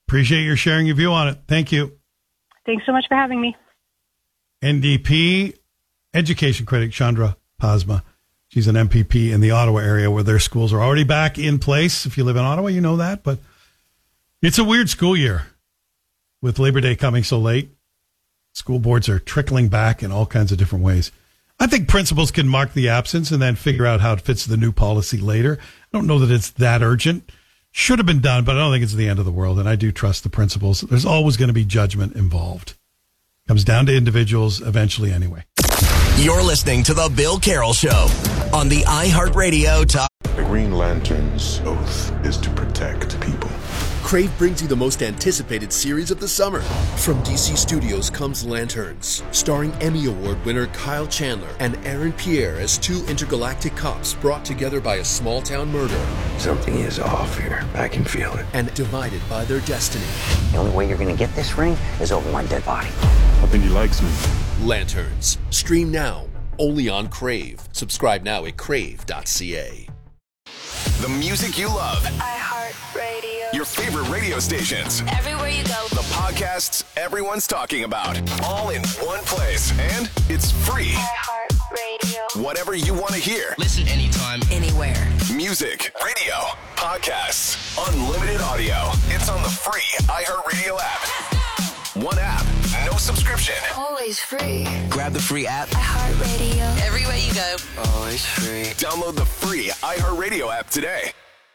Appreciate your sharing your view on it. Thank you. Thanks so much for having me. NDP education critic Chandra Pasma. She's an MPP in the Ottawa area where their schools are already back in place. If you live in Ottawa, you know that. But it's a weird school year with Labor Day coming so late. School boards are trickling back in all kinds of different ways. I think principals can mark the absence and then figure out how it fits the new policy later. I don't know that it's that urgent. Should have been done, but I don't think it's the end of the world. And I do trust the principals. There's always going to be judgment involved. Comes down to individuals eventually anyway. You're listening to The Bill Carroll Show on the iHeartRadio Top. The Green Lantern's oath is to protect people. Crave brings you the most anticipated series of the summer. From DC Studios comes Lanterns, starring Emmy Award winner Kyle Chandler and Aaron Pierre as two intergalactic cops brought together by a small-town murder. Something is off here. I can feel it. And divided by their destiny. The only way you're going to get this ring is over my dead body. I think he likes me. Lanterns. Stream now. Only on Crave. Subscribe now at crave.ca. The music you love. iHeartRadio. Your favorite radio stations. Everywhere you go. The podcasts everyone's talking about. All in one place. And it's free. iHeartRadio. Whatever you want to hear. Listen anytime, anywhere. Music, radio, podcasts, unlimited audio. It's on the free iHeartRadio app. One app, no subscription. Always free. grab the free app. iHeartRadio. Everywhere you go. Always free. Download the free iHeartRadio app today.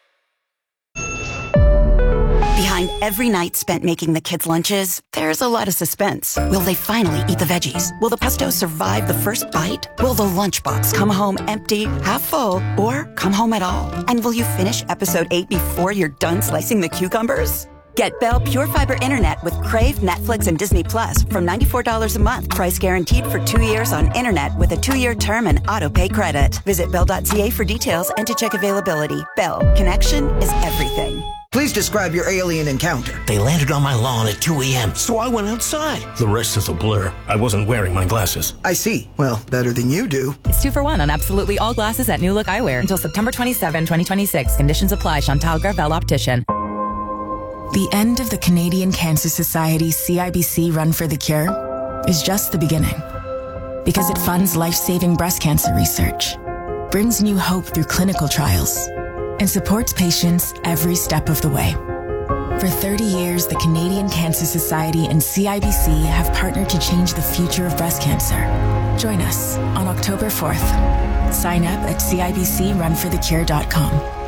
Behind every night spent making the kids' lunches, there's a lot of suspense. Will they finally eat the veggies? Will the pesto survive the first bite? Will the lunchbox come home empty, half full, or come home at all? And will you finish episode 8 before you're done slicing the cucumbers? Get Bell Pure Fiber Internet with Crave, Netflix, and Disney Plus from $94 a month. Price guaranteed for 2 years on internet with a 2-year term and auto-pay credit. Visit Bell.ca for details and to check availability. Bell. Connection is everything. Please describe your alien encounter. They landed on my lawn at 2 a.m., so I went outside. The rest is a blur. I wasn't wearing my glasses. I see. Well, better than you do. It's 2 for 1 on absolutely all glasses at New Look Eyewear until September 27, 2026. Conditions apply. Chantal Gravel Optician. The end of the Canadian Cancer Society's CIBC Run for the Cure is just the beginning. Because it funds life-saving breast cancer research, brings new hope through clinical trials, and supports patients every step of the way. For 30 years, the Canadian Cancer Society and CIBC have partnered to change the future of breast cancer. Join us on October 4th. Sign up at cibcrunforthecure.com.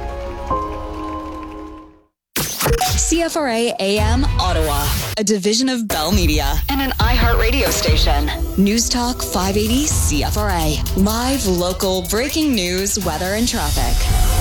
CFRA AM Ottawa, a division of Bell Media and an iHeartRadio station. News Talk 580 CFRA. Live, local, breaking news, weather, and traffic.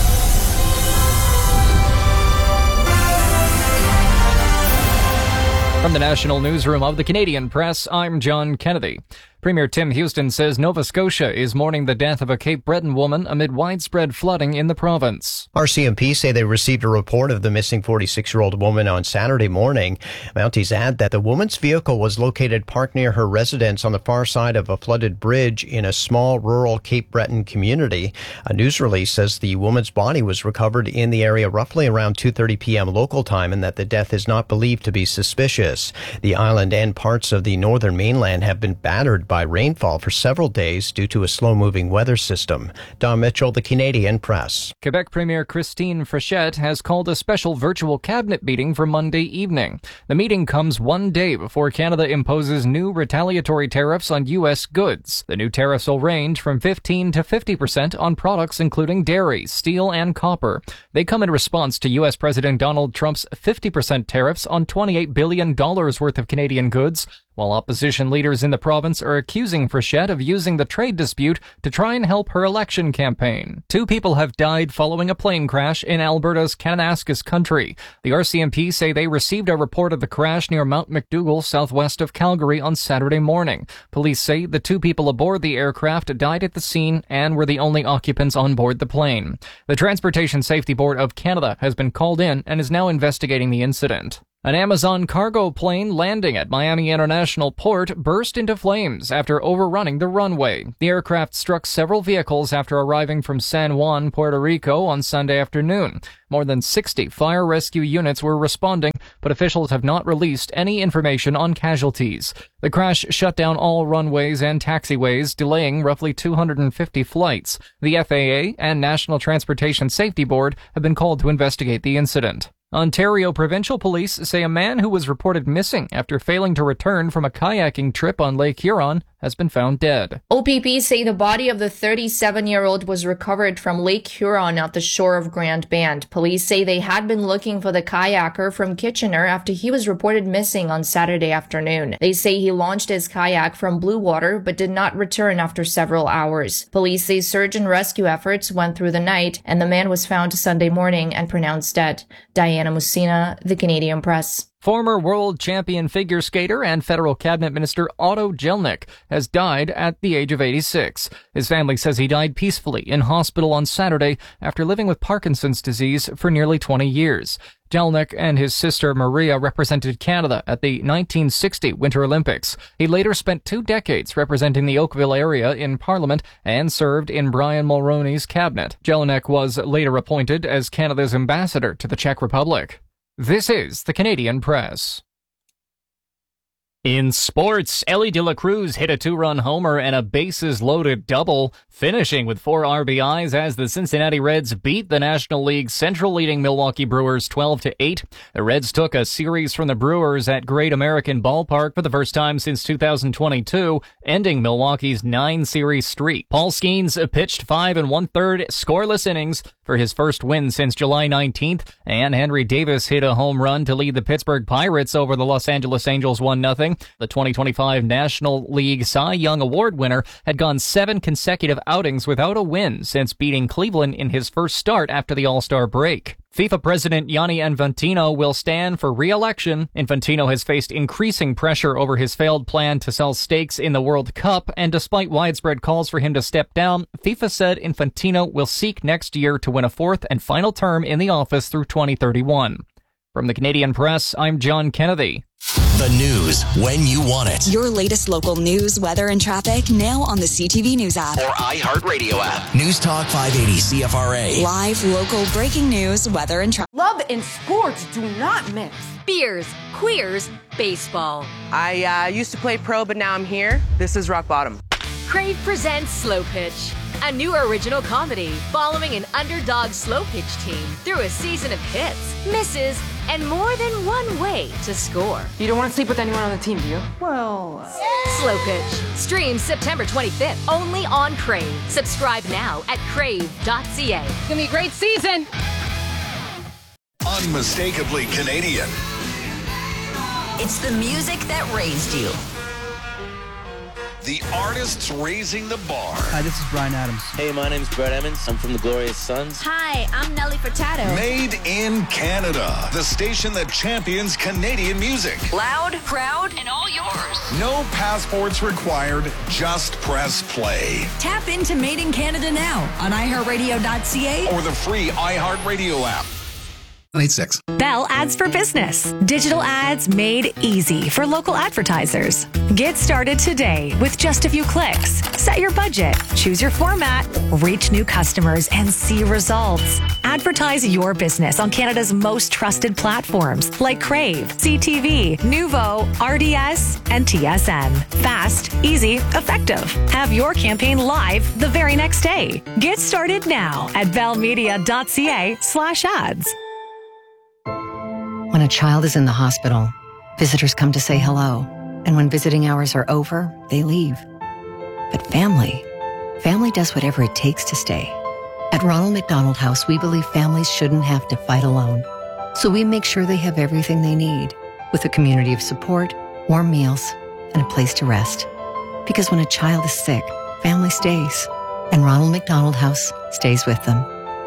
From the National Newsroom of the Canadian Press, I'm John Kennedy. Premier Tim Houston says Nova Scotia is mourning the death of a Cape Breton woman amid widespread flooding in the province. RCMP say they received a report of the missing 46-year-old woman on Saturday morning. Mounties add that the woman's vehicle was located parked near her residence on the far side of a flooded bridge in a small rural Cape Breton community. A news release says the woman's body was recovered in the area roughly around 2:30 p.m. local time and that the death is not believed to be suspicious. The island and parts of the northern mainland have been battered by rainfall for several days due to a slow-moving weather system. Don Mitchell, the Canadian Press. Quebec Premier Christine Frechette has called a special virtual cabinet meeting for Monday evening. The meeting comes one day before Canada imposes new retaliatory tariffs on U.S. goods. The new tariffs will range from 15 to 50% on products including dairy, steel, and copper. They come in response to U.S. President Donald Trump's 50% tariffs on $28 billion worth of Canadian goods, while opposition leaders in the province are accusing Frechette of using the trade dispute to try and help her election campaign. 2 people have died following a plane crash in Alberta's Kananaskis country. The RCMP say they received a report of the crash near Mount McDougall, southwest of Calgary, on Saturday morning. Police say the 2 people aboard the aircraft died at the scene and were the only occupants on board the plane. The Transportation Safety Board of Canada has been called in and is now investigating the incident. An Amazon cargo plane landing at Miami International Port burst into flames after overrunning the runway. The aircraft struck several vehicles after arriving from San Juan, Puerto Rico on Sunday afternoon. More than 60 fire rescue units were responding. but officials have not released any information on casualties. The crash shut down all runways and taxiways, delaying roughly 250 flights. The FAA and National Transportation Safety Board have been called to investigate the incident. Ontario Provincial Police say a man who was reported missing after failing to return from a kayaking trip on Lake Huron has been found dead. OPP say the body of the 37-year-old was recovered from Lake Huron at the shore of Grand Band. Police say they had been looking for the kayaker from Kitchener after he was reported missing on Saturday afternoon. They say he launched his kayak from Blue Water but did not return after several hours. Police say search and rescue efforts went through the night and the man was found Sunday morning and pronounced dead. Diana Musina, The Canadian Press. Former world champion figure skater and federal cabinet minister Otto Jelnik has died at the age of 86. His family says he died peacefully in hospital on Saturday after living with Parkinson's disease for nearly 20 years. Jelnik and his sister Maria represented Canada at the 1960 Winter Olympics. He later spent 2 decades representing the Oakville area in Parliament and served in Brian Mulroney's cabinet. Jelnik was later appointed as Canada's ambassador to the Czech Republic. This is the Canadian Press. In sports, Ellie De La Cruz hit a 2-run homer and a bases-loaded double, finishing with 4 RBIs as the Cincinnati Reds beat the National League's Central-leading Milwaukee Brewers 12-8. The Reds took a series from the Brewers at Great American Ballpark for the first time since 2022, ending Milwaukee's 9-series streak. Paul Skeens pitched 5 1/3 scoreless innings for his first win since July 19th, and Henry Davis hit a home run to lead the Pittsburgh Pirates over the Los Angeles Angels 1-0. The 2025 National League Cy Young Award winner had gone 7 consecutive outings without a win since beating Cleveland in his first start after the All-Star break. FIFA President Gianni Infantino will stand for re-election. Infantino has faced increasing pressure over his failed plan to sell stakes in the World Cup, and despite widespread calls for him to step down, FIFA said Infantino will seek next year to win a 4th and final term in the office through 2031. From the Canadian Press, I'm John Kennedy. The news when you want it. Your latest local news, weather, and traffic now on the CTV News app. Or iHeartRadio app. News Talk 580 CFRA. Live, local, breaking news, weather, and traffic. Love and sports do not mix. Beers, queers, baseball. I used to play pro, but now I'm here. This is rock bottom. Crave presents Slow Pitch, a new original comedy following an underdog slow pitch team through a season of hits, misses, and more than one way to score. You don't want to sleep with anyone on the team, do you? Well... Slow Pitch. Streams September 25th, only on Crave. Subscribe now at crave.ca. It's going to be a great season. Unmistakably Canadian. It's the music that raised you. The artists raising the bar. Hi, this is Bryan Adams. Hey, my name's Brett Emmons. I'm from the Glorious Sons. Hi, I'm Nelly Furtado. Made in Canada. The station that champions Canadian music. Loud, proud, and all yours. No passports required. Just press play. Tap into Made in Canada now on iHeartRadio.ca or the free iHeartRadio app. 86. Bell Ads for Business. Digital ads made easy for local advertisers. Get started today with just a few clicks. Set your budget, choose your format, reach new customers, and see results. Advertise your business on Canada's most trusted platforms like Crave, CTV, Nuvo, RDS, and TSN. Fast, easy, effective. Have your campaign live the very next day. Get started now at bellmedia.ca/ads. When a child is in the hospital, visitors come to say hello. And when visiting hours are over, they leave. But family does whatever it takes to stay. At Ronald McDonald House, we believe families shouldn't have to fight alone. So we make sure they have everything they need, with a community of support, warm meals, and a place to rest. Because when a child is sick, family stays. And Ronald McDonald House stays with them.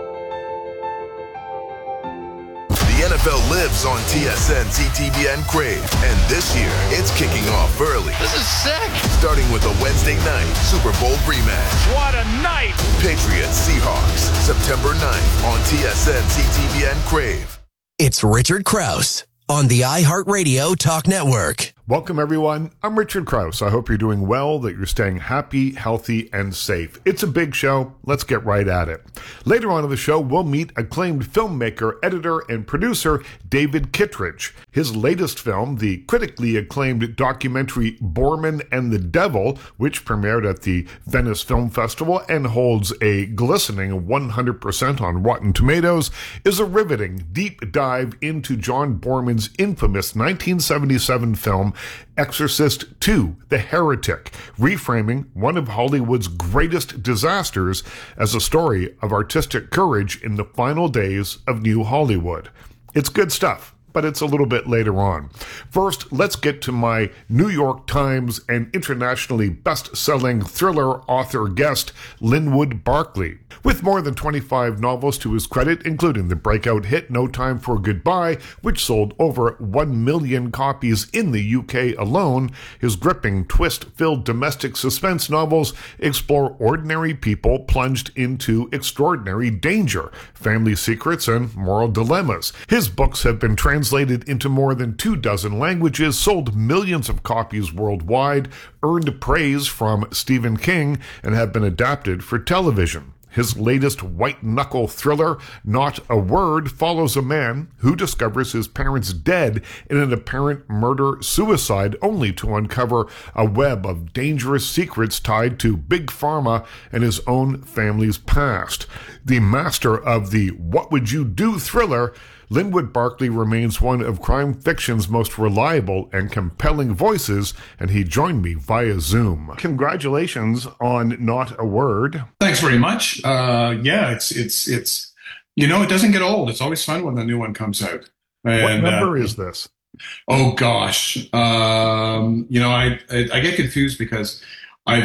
The NFL lives on TSN, CTV, and Crave. And this year, it's kicking off early. This is sick. Starting with a Wednesday night Super Bowl rematch. What a night. Patriots Seahawks, September 9th on TSN, CTV, and Crave. It's Richard Krause on the iHeartRadio Talk Network. Welcome, everyone. I'm Richard Krause. I hope you're doing well, that you're staying happy, healthy, and safe. It's a big show. Let's get right at it. Later on in the show, we'll meet acclaimed filmmaker, editor, and producer David Kittredge. His latest film, the critically acclaimed documentary Boorman and the Devil, which premiered at the Venice Film Festival and holds a glistening 100% on Rotten Tomatoes, is a riveting, deep dive into John Boorman's infamous 1977 film Exorcist II, The Heretic, reframing one of Hollywood's greatest disasters as a story of artistic courage in the final days of New Hollywood. It's good stuff, but it's a little bit later on. First, let's get to my New York Times and internationally best-selling thriller author guest, Linwood Barclay. With more than 25 novels to his credit, including the breakout hit No Time for Goodbye, which sold over 1 million copies in the UK alone, his gripping, twist-filled domestic suspense novels explore ordinary people plunged into extraordinary danger, family secrets, and moral dilemmas. His books have been translated into more than 24 languages, sold millions of copies worldwide, earned praise from Stephen King, and have been adapted for television. His latest white-knuckle thriller, Not a Word, follows a man who discovers his parents dead in an apparent murder-suicide, only to uncover a web of dangerous secrets tied to Big Pharma and his own family's past. The master of the What Would You Do thriller, Linwood Barclay remains one of crime fiction's most reliable and compelling voices, and he joined me via Zoom. Congratulations on Not a Word. Thanks very much. It's it doesn't get old. It's always fun when the new one comes out. And, what number is this? Oh gosh, I get confused because I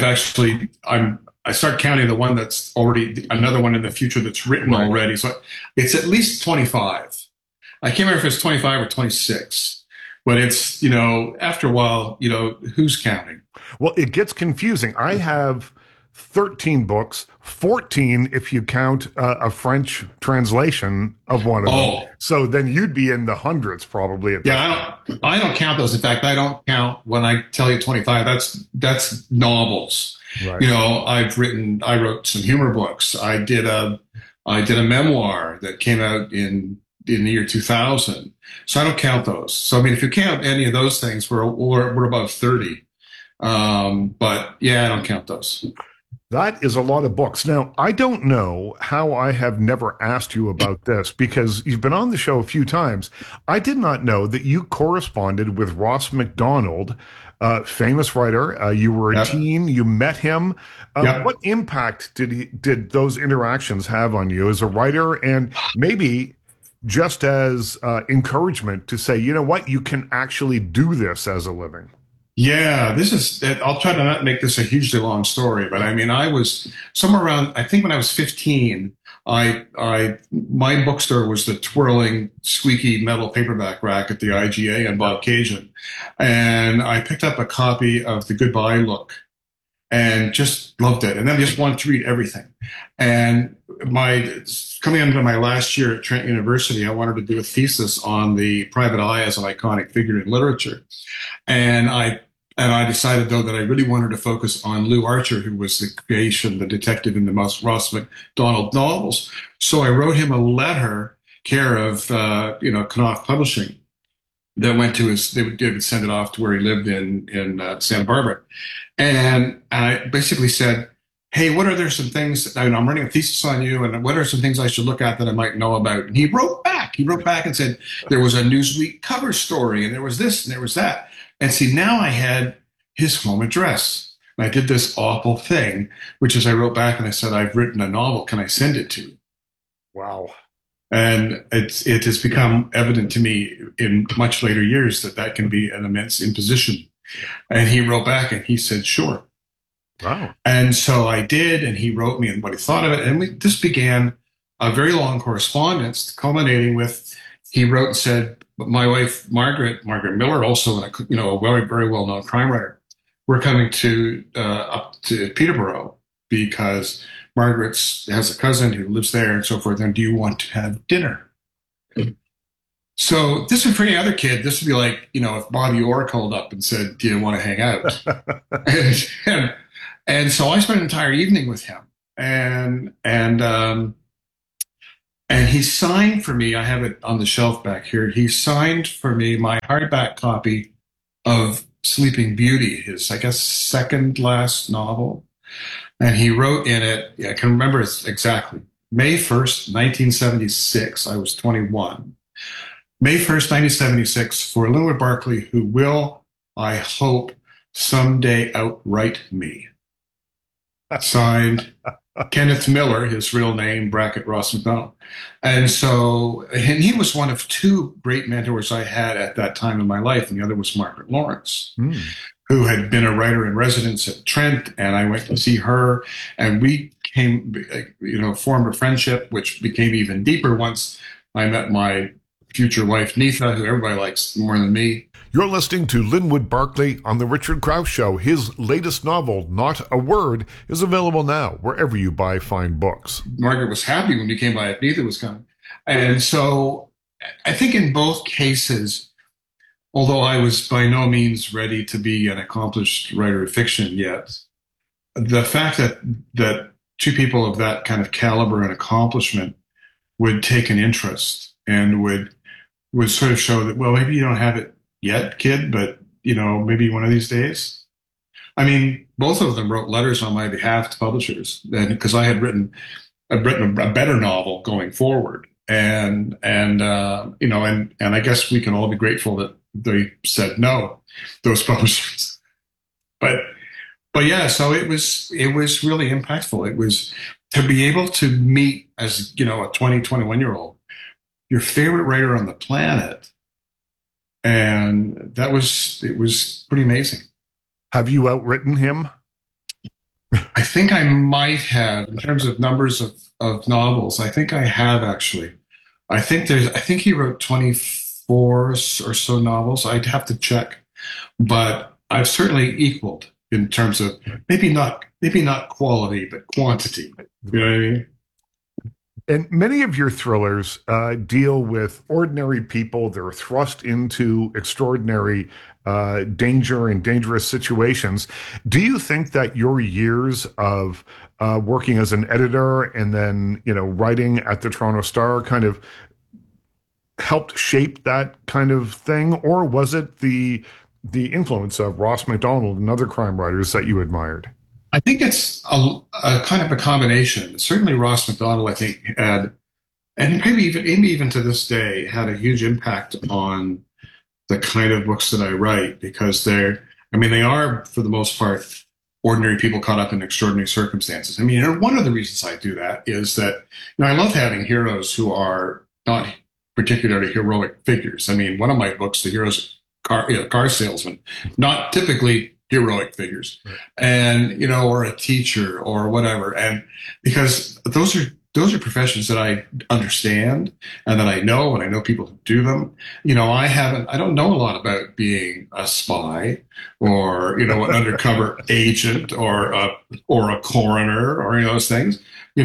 start counting the one that's already another one in the future that's written already. So it's at least 25. I can't remember if it's 25 or 26, but it's, after a while, who's counting? Well, it gets confusing. I have 13 books, 14 if you count a French translation of one of them. So then you'd be in the hundreds probably. I don't count those. In fact, I don't count when I tell you 25. That's novels. Right. I wrote some humor books. I did a memoir that came out in the year 2000. So I don't count those. So, if you count any of those things, we're above 30. But yeah, I don't count those. That is a lot of books. Now, I don't know how I have never asked you about this because you've been on the show a few times. I did not know that you corresponded with Ross MacDonald, famous writer. You were a teen. You met him. What impact did those interactions have on you as a writer, and maybe just as encouragement to say, you know what, you can actually do this as a living? Yeah, I'll try to not make this a hugely long story, but I was somewhere around, I think when I was 15, my bookstore was the twirling, squeaky metal paperback rack at the IGA on Bobcaygeon. And I picked up a copy of The Goodbye Look and just loved it. And then I just wanted to read everything. And coming into my last year at Trent University, I wanted to do a thesis on the private eye as an iconic figure in literature. And I decided, though, that I really wanted to focus on Lou Archer, who was the detective in the most Ross MacDonald novels. So I wrote him a letter, care of Knopf Publishing, that went to they would send it off to where he lived in Santa Barbara. And I basically said, hey, what are there some things, I'm running a thesis on you, and what are some things I should look at that I might know about? And he wrote back and said, there was a Newsweek cover story, and there was this, and there was that. And see, now I had his home address. And I did this awful thing, which is I wrote back and I said, I've written a novel. Can I send it to you? Wow. And it has become evident to me in much later years that can be an immense imposition. And he wrote back and he said, sure. Wow. And so I did, and he wrote me and what he thought of it. And this began a very long correspondence, culminating with, he wrote and said, my wife, Margaret Miller, also a very, very well-known crime writer, we're coming up to Peterborough because Margaret has a cousin who lives there and so forth. And do you want to have dinner? So this would, for any other kid, this would be like, if Bobby Orr called up and said, "Do you want to hang out?" and so I spent an entire evening with him, and he signed for me. I have it on the shelf back here. He signed for me my hardback copy of Sleeping Beauty, his, I guess, second last novel, and he wrote in it. I can remember it exactly. May 1st, 1976. I was 21. May 1st, 1976, for Linwood Barclay, who will, I hope, someday outright me. Signed, Kenneth Miller, his real name, bracket Ross McDonald. And he was one of two great mentors I had at that time in my life, and the other was Margaret Lawrence, who had been a writer in residence at Trent, and I went to see her, and we formed a friendship, which became even deeper once I met my future wife, Neetha, who everybody likes more than me. You're listening to Linwood Barclay on The Richard Krause Show. His latest novel, Not a Word, is available now wherever you buy fine books. Margaret was happy when we came by if Neetha was coming. And so I think in both cases, although I was by no means ready to be an accomplished writer of fiction yet, the fact that two people of that kind of caliber and accomplishment would take an interest and would sort of show that, well, maybe you don't have it yet, kid, but, maybe one of these days. I mean, both of them wrote letters on my behalf to publishers, and because I had written a better novel going forward. And I guess we can all be grateful that they said no, those publishers. But yeah, so it was really impactful. It was to be able to meet, as, a 20, 21-year-old, your favorite writer on the planet. And it was pretty amazing. Have you outvwritten him? I think I might have, in terms of numbers of novels. I think I have, actually. I think he wrote 24 or so novels. I'd have to check, but I've certainly equaled in terms of maybe not quality, but quantity. You know what I mean? And many of your thrillers deal with ordinary people. They're thrust into extraordinary danger and dangerous situations. Do you think that your years of working as an editor and then, writing at the Toronto Star kind of helped shape that kind of thing? Or was it the influence of Ross McDonald and other crime writers that you admired? I think it's a kind of a combination. Certainly Ross McDonald, I think, had, and maybe even to this day, had a huge impact on the kind of books that I write, because they are, for the most part, ordinary people caught up in extraordinary circumstances. I mean, one of the reasons I do that is that, I love having heroes who are not particularly heroic figures. I mean, one of my books, the hero's car salesman, not typically heroic figures, and or a teacher or whatever, and because those are professions that I understand and that I know, and I know people who do them. I don't know a lot about being a spy or an undercover agent or a coroner or any of those things.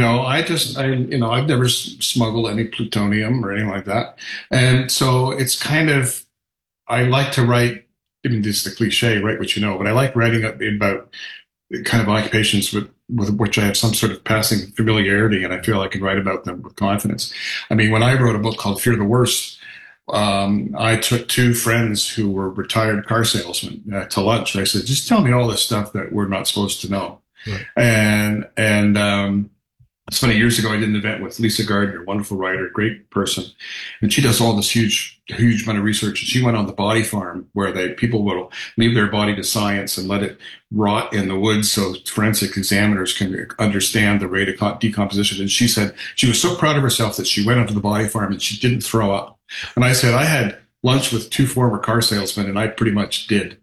I've never smuggled any plutonium or anything like that, and so it's kind of, I like to write. I mean, this is the cliche, write what you know, but I like writing about kind of occupations with which I have some sort of passing familiarity, and I feel I can write about them with confidence. I mean, when I wrote a book called Fear the Worst, I took two friends who were retired car salesmen to lunch. And I said, just tell me all this stuff that we're not supposed to know. Right. And it's funny, years ago I did an event with Lisa Gardner, wonderful writer, great person, and she does all this huge amount of research. And she went on the body farm where people will leave their body to science and let it rot in the woods so forensic examiners can understand the rate of decomposition. And she said she was so proud of herself that she went onto the body farm and she didn't throw up. And I said, I had lunch with two former car salesmen, and I pretty much did.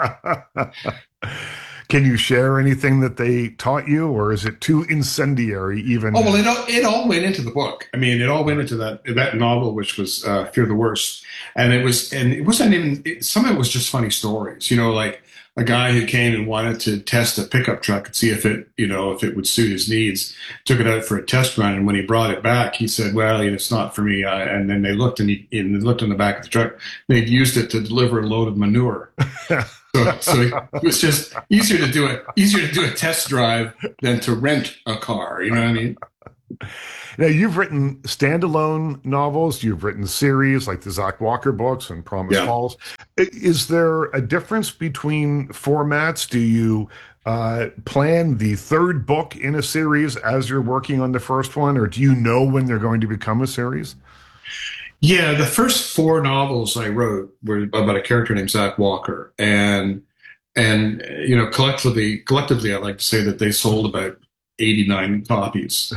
Can you share anything that they taught you, or is it too incendiary even? Oh, well, it all went into the book. I mean, it all went into that novel, which was Fear the Worst. And it wasn't even, some of it was just funny stories, like a guy who came and wanted to test a pickup truck and see if it would suit his needs. Took it out for a test run, and when he brought it back, he said, "Well, it's not for me." And then they looked, and they looked in the back of the truck. They'd used it to deliver a load of manure. So it was just easier to do a test drive than to rent a car. You know what I mean? Now, you've written standalone novels. You've written series like the Zach Walker books and Promise Falls. Is there a difference between formats? Do you plan the third book in a series as you're working on the first one, or do you know when they're going to become a series? Yeah, the first 4 novels I wrote were about a character named Zach Walker, and collectively, I like to say that they sold about 89 copies.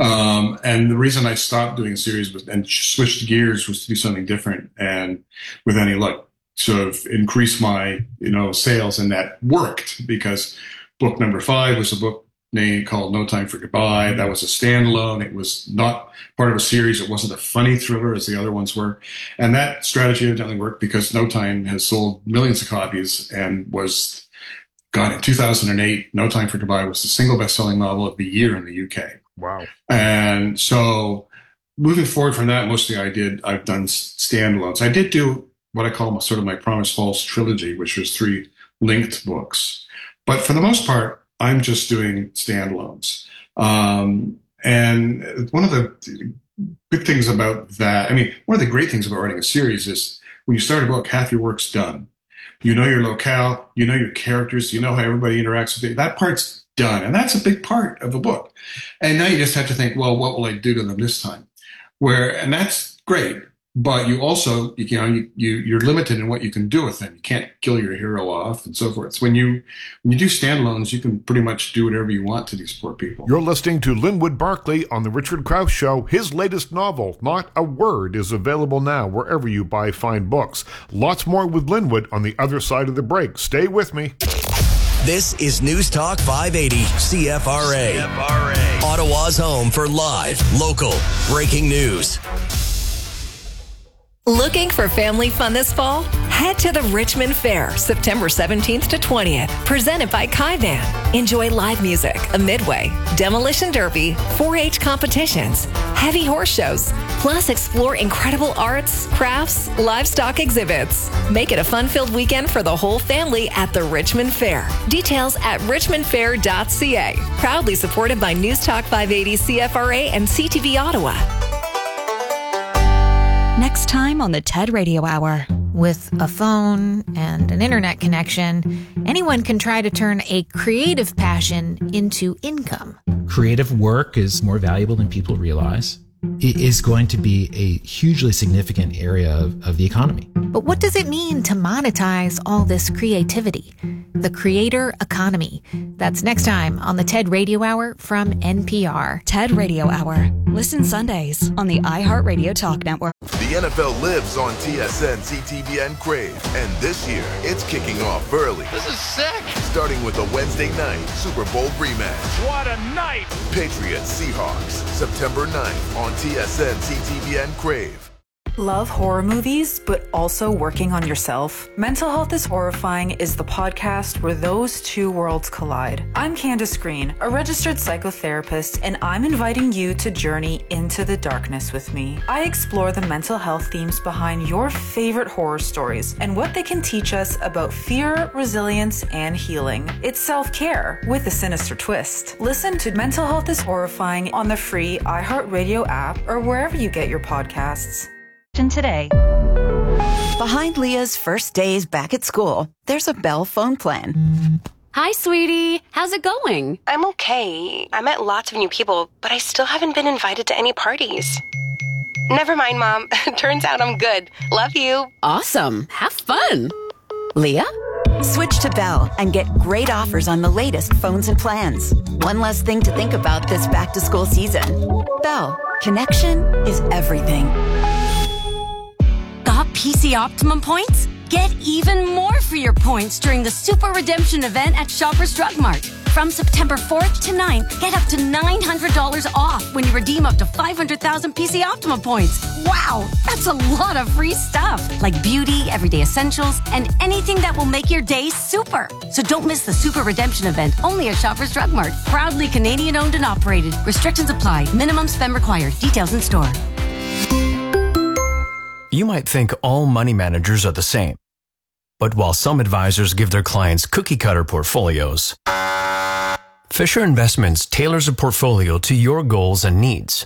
And the reason I stopped doing a series and switched gears was to do something different, and with any luck, sort of increase my sales, and that worked because book number 5 was a book called No Time for Goodbye. That was a standalone. It was not part of a series. It wasn't a funny thriller as the other ones were. And that strategy evidently worked because No Time has sold millions of copies and was, in 2008, No Time for Goodbye was the single best-selling novel of the year in the UK. Wow. And so moving forward from that, mostly I've done standalones. I did do what I call sort of my Promise Falls trilogy, which was 3 linked books. But for the most part, I'm just doing standalones. And one of the good things about that, one of the great things about writing a series is when you start a book, half your work's done. You know your locale, you know your characters, you know how everybody interacts with it. That part's done. And that's a big part of the book. And now you just have to think, well, what will I do to them this time? And that's great. But you also, you're limited in what you can do with them. You can't kill your hero off and so forth. So when you do standalones, you can pretty much do whatever you want to these poor people. You're listening to Linwood Barclay on The Richard Krause Show. His latest novel, Not a Word, is available now wherever you buy fine books. Lots more with Linwood on the other side of the break. Stay with me. This is News Talk 580 CFRA. Ottawa's home for live, local, breaking news. Looking for family fun this fall? Head to the Richmond Fair, September 17th to 20th, presented by Kaivan. Enjoy live music, a midway, demolition derby, 4-H competitions, heavy horse shows, plus explore incredible arts, crafts, livestock exhibits. Make it a fun-filled weekend for the whole family at the Richmond Fair. Details at richmondfair.ca. Proudly supported by News Talk 580 CFRA and CTV Ottawa. Next time on the TED Radio Hour. With a phone and an internet connection, anyone can try to turn a creative passion into income. Creative work is more valuable than people realize. It is going to be a hugely significant area of the economy. But what does it mean to monetize all this creativity? The creator economy. That's next time on the TED Radio Hour from NPR. TED Radio Hour. Listen Sundays on the iHeartRadio Talk Network. The NFL lives on TSN, CTVN, Crave. And this year, it's kicking off early. This is sick. Starting with a Wednesday night Super Bowl rematch. What a night. Patriots Seahawks, September 9th on TSN, CTVN, Crave. Love horror movies, but also working on yourself? Mental Health is Horrifying is the podcast where those two worlds collide. I'm Candace Green, a registered psychotherapist, and I'm inviting you to journey into the darkness with me. I explore the mental health themes behind your favorite horror stories and what they can teach us about fear, resilience, and healing. It's self-care with a sinister twist. Listen to Mental Health is Horrifying on the free iHeartRadio app or wherever you get your podcasts. Today. Behind Leah's first days back at school, there's a Bell phone plan. Hi, sweetie. How's it going? I'm okay. I met lots of new people, but I still haven't been invited to any parties. Never mind, Mom. Turns out I'm good. Love you. Awesome. Have fun. Leah? Switch to Bell and get great offers on the latest phones and plans. One less thing to think about this back-to-school season. Bell. Connection is everything. Got PC Optimum points? Get even more for your points during the Super Redemption event at Shoppers Drug Mart. From September 4th to 9th, get up to $900 off when you redeem up to 500,000 PC Optima points. Wow, that's a lot of free stuff, like beauty, everyday essentials, and anything that will make your day super. So don't miss the Super Redemption event, only at Shoppers Drug Mart. Proudly Canadian owned and operated. Restrictions apply. Minimum spend required. Details in store. You might think all money managers are the same. But while some advisors give their clients cookie-cutter portfolios, Fisher Investments tailors a portfolio to your goals and needs.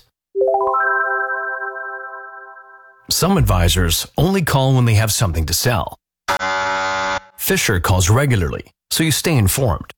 Some advisors only call when they have something to sell. Fisher calls regularly, so you stay informed.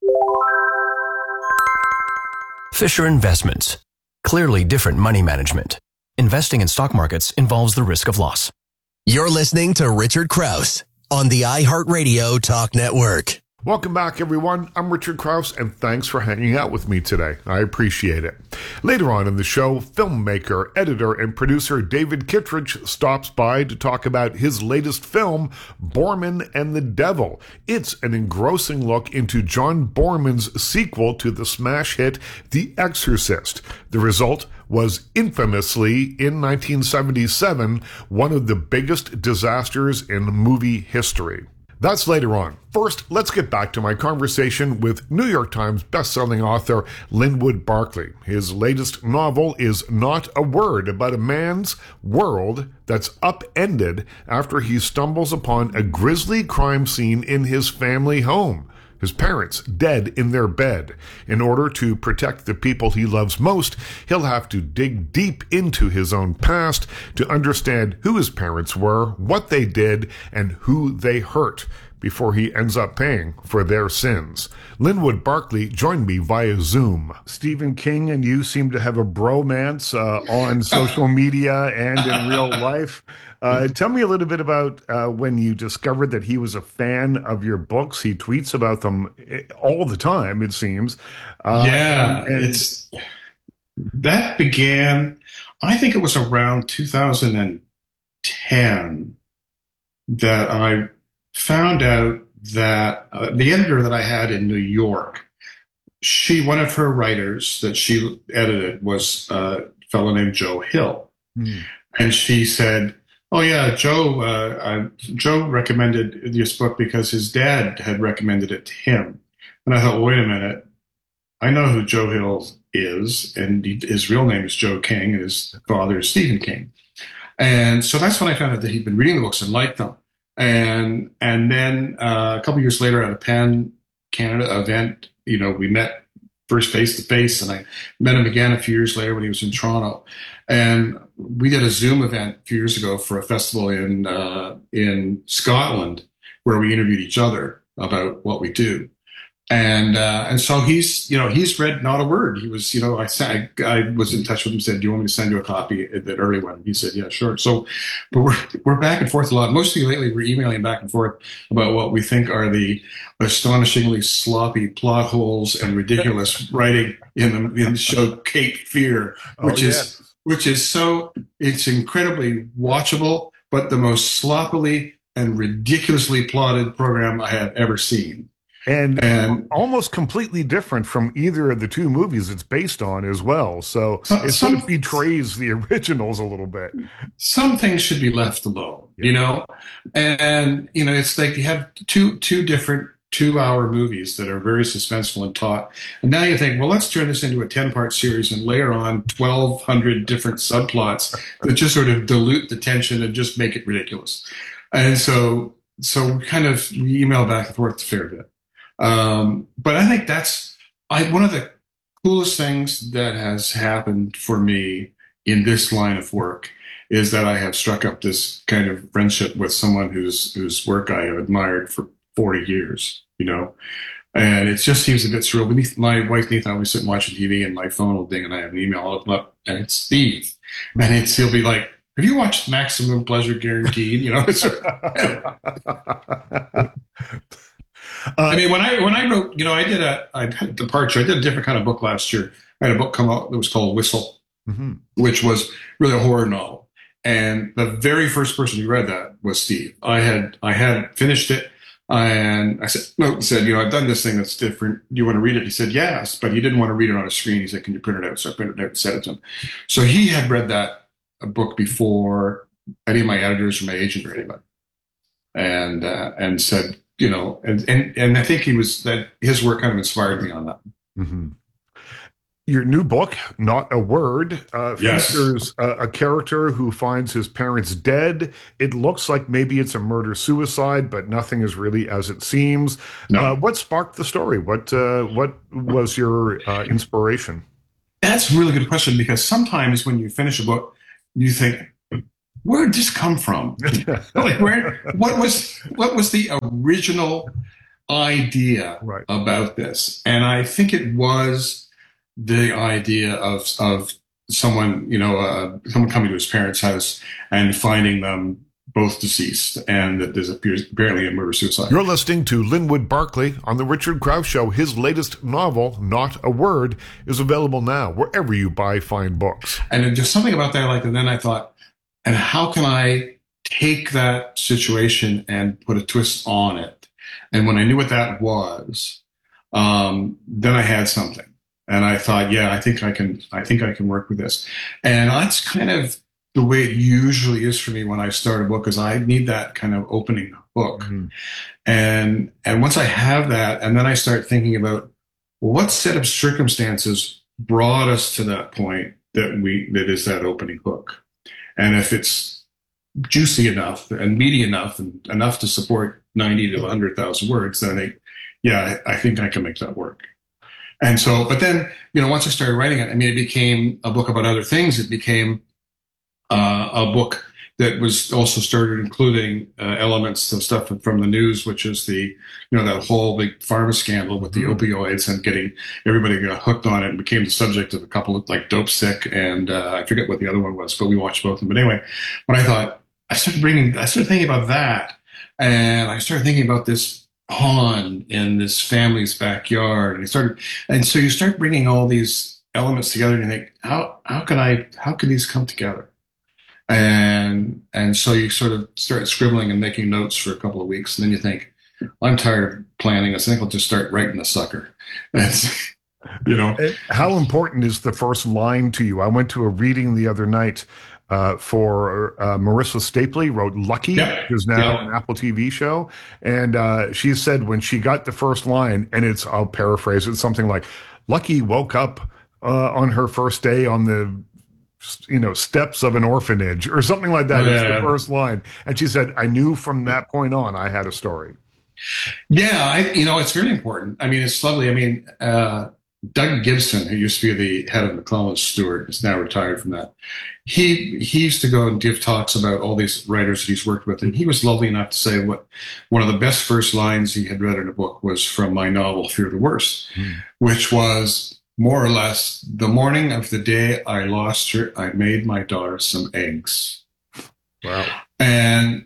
Fisher Investments. Clearly different money management. Investing in stock markets involves the risk of loss. You're listening to Richard Krause on the iHeartRadio Talk Network. Welcome back, everyone. I'm Richard Krause, and thanks for hanging out with me today. I appreciate it. Later on in the show, filmmaker, editor, and producer David Kittredge stops by to talk about his latest film, Boorman and the Devil. It's an engrossing look into John Boorman's sequel to the smash hit The Exorcist. The result was infamously, in 1977, one of the biggest disasters in movie history. That's later on. First, let's get back to my conversation with New York Times bestselling author Linwood Barclay. His latest novel is Not a Word, about a man's world that's upended after he stumbles upon a grisly crime scene in his family home. His parents dead in their bed. In order to protect the people he loves most, he'll have to dig deep into his own past to understand who his parents were, what they did, and who they hurt before he ends up paying for their sins. Linwood Barclay joined me via Zoom. Stephen King and you seem to have a bromance on social media and in real life. Tell me a little bit about when you discovered that he was a fan of your books. He tweets about them all the time, it seems. That began, I think it was around 2010 that I found out that the editor that I had in New York, one of her writers that she edited was a fellow named Joe Hill. And she said, "Oh yeah, Joe recommended this book because his dad had recommended it to him." And I thought, wait a minute, I know who Joe Hill is, and his real name is Joe King, and his father is Stephen King. And so that's when I found out that he'd been reading the books and liked them. And then a couple years later at a PEN Canada event, we met first face to face, and I met him again a few years later when he was in Toronto. And we did a Zoom event a few years ago for a festival in Scotland where we interviewed each other about what we do. And so he's read Not a Word. He was, I was in touch with him, said, "Do you want me to send you a copy of that early one?" He said, "Yeah, sure." So, but we're back and forth a lot. Mostly lately, we're emailing back and forth about what we think are the astonishingly sloppy plot holes and ridiculous writing in the show Cape Fear, which is so, it's incredibly watchable, but the most sloppily and ridiculously plotted program I have ever seen. And almost completely different from either of the two movies it's based on as well. So it sort of betrays the originals a little bit. Some things should be left alone, And, it's like you have two different 2-hour movies that are very suspenseful and taut. And now you think, well, let's turn this into a 10-part series and layer on 1,200 different subplots that just sort of dilute the tension and just make it ridiculous. And so kind of we email back and forth a fair bit. But I think that's one of the coolest things that has happened for me in this line of work is that I have struck up this kind of friendship with someone whose work I have admired for 40 years, and it just seems a bit surreal. My wife, Nathan, I always sit and watching TV and my phone will ding and I have an email, I'll open up and it's Steve. And he'll be like, "Have you watched Maximum Pleasure Guaranteed?" I mean, when I wrote, I had a departure. I did a different kind of book last year. I had a book come out that was called Whistle, which was really a horror novel. And the very first person who read that was Steve. I had finished it. And I said, I've done this thing that's different. Do you want to read it? He said, yes, but he didn't want to read it on a screen. He said, can you print it out? So I printed it out and sent it to him. So he had read that book before any of my editors or my agent or anybody. And said, and I think his work kind of inspired me on that. Mm-hmm. Your new book, Not a Word, features a character who finds his parents dead. It looks like maybe it's a murder-suicide, but nothing is really as it seems. No. What sparked the story? What was your inspiration? That's a really good question, because sometimes when you finish a book, you think, where did this come from? Like, what was the original idea about this? And I think it was the idea of someone, someone coming to his parents' house and finding them both deceased, and that there's apparently a murder-suicide. You're listening to Linwood Barclay on The Richard Krause Show. His latest novel, Not a Word, is available now wherever you buy fine books. And there's something about that, and then I thought, and how can I take that situation and put a twist on it? And when I knew what that was, then I had something. And I thought, I think I can work with this. And that's kind of the way it usually is for me when I start a book, is I need that kind of opening hook. Mm-hmm. And once I have that, and then I start thinking about what set of circumstances brought us to that point that is that opening hook. And if it's juicy enough and meaty enough and enough to support 90 to 100,000 words, then I think I can make that work. And so, but then, once I started writing it, it became a book about other things. It became a book that was also started including elements of stuff from the news, which is that whole big pharma scandal with the opioids, and getting everybody got hooked on it and became the subject of a couple of Dope Sick, and I forget what the other one was, but we watched both of them. But anyway, when I started thinking about that, and I started thinking about this pond in this family's backyard, and so you start bringing all these elements together, and you think, how can these come together? And so you sort of start scribbling and making notes for a couple of weeks, and then you think, I'm tired of planning this. I think I'll just start writing the sucker. How important is the first line to you? I went to a reading the other night for Marissa Stapley, wrote Lucky, who's now an Apple TV show. And she said when she got the first line, and I'll paraphrase it, something like, Lucky woke up on her first day on the steps of an orphanage, or something like that. It's the first line. And she said, I knew from that point on I had a story. Yeah, it's very important. It's lovely. Doug Gibson, who used to be the head of McClellan Stewart, is now retired from that. He used to go and give talks about all these writers that he's worked with, and he was lovely enough to say one of the best first lines he had read in a book was from my novel Fear the Worst, which was more or less, the morning of the day I lost her, I made my daughter some eggs. Wow. And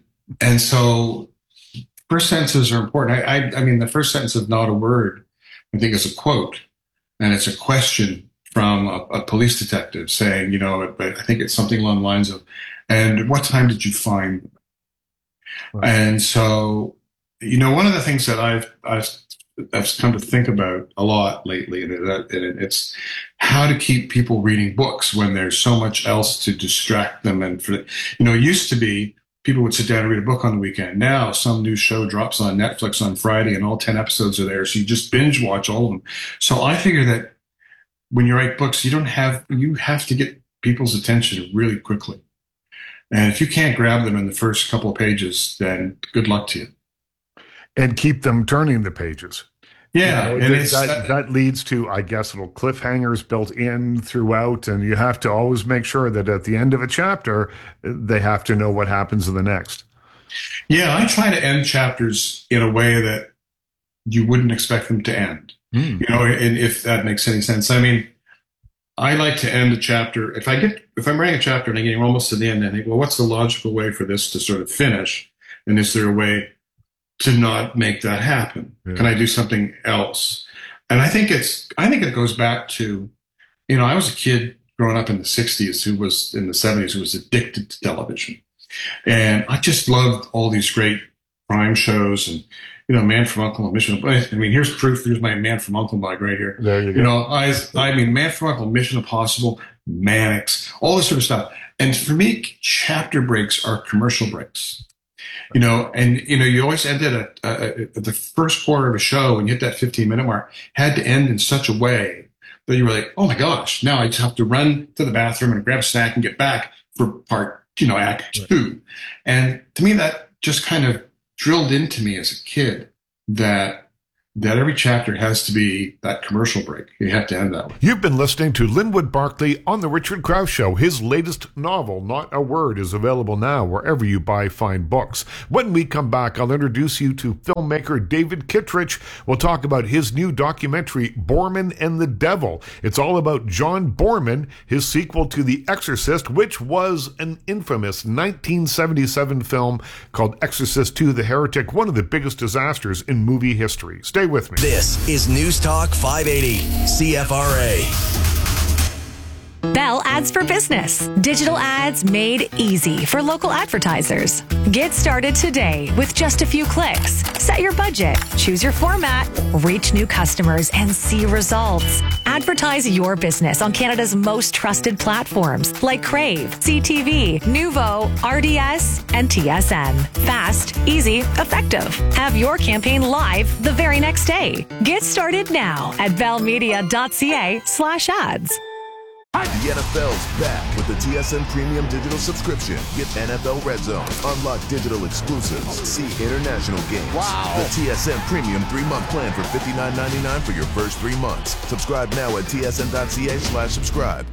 so first sentences are important. The first sentence of Not a Word, I think, is a quote. And it's a question from a police detective saying, I think it's something along the lines of, and at what time did you find them? Right. And so, one of the things that I've come to think about a lot lately, and it's how to keep people reading books when there's so much else to distract them. And it used to be people would sit down and read a book on the weekend. Now some new show drops on Netflix on Friday and all 10 episodes are there. So you just binge watch all of them. So I figure that when you write books, you have to get people's attention really quickly. And if you can't grab them in the first couple of pages, then good luck to you. And keep them turning the pages. Yeah. And that leads to, I guess, little cliffhangers built in throughout, and you have to always make sure that at the end of a chapter, they have to know what happens in the next. Yeah, I try to end chapters in a way that you wouldn't expect them to end. And if that makes any sense. I like to end a chapter. If I'm writing a chapter and I'm getting almost to the end, I think, well, what's the logical way for this to sort of finish? And is there a way to not make that happen? Yeah. Can I do something else? And I think it goes back to, I was a kid growing up in the 60s who was in the 70s who was addicted to television. And I just loved all these great crime shows and, Man from U.N.C.L.E. and Mission. I mean, here's proof. Here's my Man from U.N.C.L.E. mug right here. There you go. I mean, Man from U.N.C.L.E., Mission Impossible, Mannix, all this sort of stuff. And for me, chapter breaks are commercial breaks. You always ended at the first quarter of a show when you hit that 15-minute mark, had to end in such a way that you were like, oh my gosh, now I just have to run to the bathroom and grab a snack and get back for part, act 2. And to me, that just kind of drilled into me as a kid that every chapter has to be that commercial break. You have to end that way. You've been listening to Linwood Barclay on The Richard Krause Show. His latest novel, Not a Word, is available now wherever you buy fine books. When we come back, I'll introduce you to filmmaker David Kittredge. We'll talk about his new documentary, Boorman and the Devil. It's all about John Boorman, his sequel to The Exorcist, which was an infamous 1977 film called Exorcist II: The Heretic, one of the biggest disasters in movie history. Stay with me. This is News Talk 580 CFRA. Bell Ads for Business. Digital ads made easy for local advertisers. Get started today with just a few clicks. Set your budget, choose your format, reach new customers, and see results. Advertise your business on Canada's most trusted platforms like Crave, CTV, Nuvo, RDS, and TSN. Fast, easy, effective. Have your campaign live the very next day. Get started now at bellmedia.ca/ads. The NFL's back with the TSN Premium Digital subscription. Get NFL Red Zone, unlock digital exclusives, see international games. Wow. The TSN Premium 3-month plan for $59.99 for your first 3 months. Subscribe now at tsn.ca/subscribe.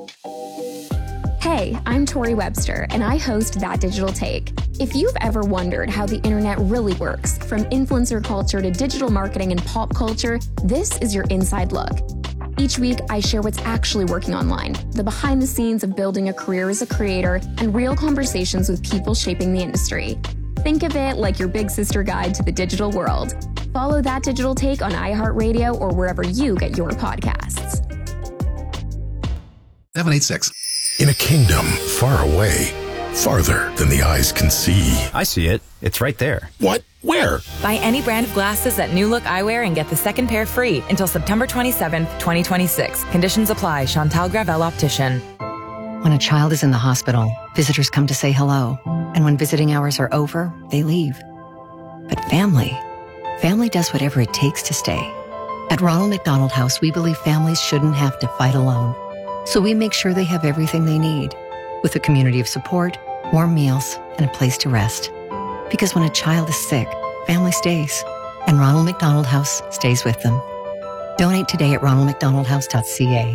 Hey, I'm Tori Webster, and I host That Digital Take. If you've ever wondered how the internet really works, from influencer culture to digital marketing and pop culture, this is your inside look. Each week, I share what's actually working online, the behind the scenes of building a career as a creator, and real conversations with people shaping the industry. Think of it like your big sister guide to the digital world. Follow That Digital Take on iHeartRadio or wherever you get your podcasts. 786. In a kingdom far away, farther than the eyes can see. I see it. It's right there. What? Where? Buy any brand of glasses at New Look Eyewear and get the second pair free until September 27th, 2026. Conditions apply. Chantal Gravel Optician. When a child is in the hospital, visitors come to say hello. And when visiting hours are over, they leave. But family does whatever it takes to stay. At Ronald McDonald House, we believe families shouldn't have to fight alone. So we make sure they have everything they need, with a community of support, warm meals, and a place to rest. Because when a child is sick, family stays, and Ronald McDonald House stays with them. Donate today at ronaldmcdonaldhouse.ca.